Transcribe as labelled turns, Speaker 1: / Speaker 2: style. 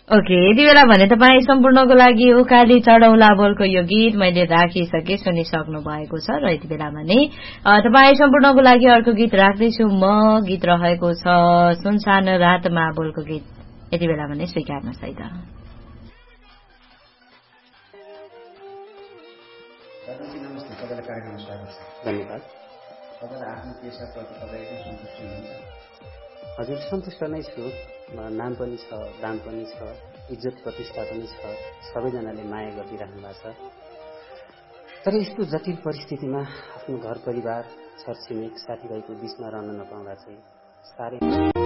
Speaker 1: Okay, यति बेला भने तपाईँ सम्पूर्णको लागि उकाली चढौला बोलको यो गीत मैले राखिसके सुनिसक्नु भएको छ र यति बेला भने तपाईँ सम्पूर्णको लागि अर्को गीत राख्दैछु म। गीत रहेको छ सुनसान रातमा बोलको गीत, यति बेला भने स्वीकार्नुहोस् है त।
Speaker 2: धन्यवाद। हजुर सन्तुष्ट नै छु। नाम पनि छ, दाम पनि छ, इज्जत प्रतिष्ठा पनि छ, सबैजनाले माया गरिदिइराख्नु भएको छ। तर यस्तो जटिल परिस्थितिमा आफ्नो घर परिवार, छरछिमेक, साथीभाइको बीचमा रहन नपाउँदा चाहिँ साह्रै